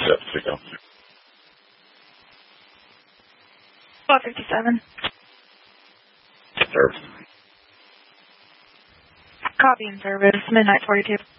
Yep, there you go. 1257. Service. Copy and service, midnight 42.